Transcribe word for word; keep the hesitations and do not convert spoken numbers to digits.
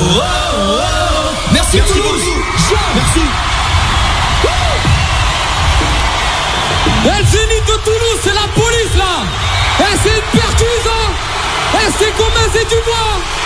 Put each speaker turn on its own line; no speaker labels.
oh, oh. Merci, Merci Toulouse. Merci.
El Zénith de Toulouse, c'est la police là. Et c'est une percuse, hein. Et c'est Gomez et Dubois.